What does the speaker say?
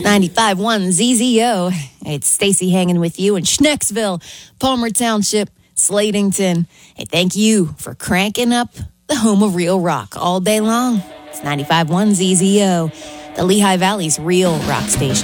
95.1 ZZO. It's Stacy hanging with you in Schnecksville, Palmer Township, Slatington. Hey, thank you for cranking up the home of real rock all day long. It's 95.1 ZZO, the Lehigh Valley's real rock station.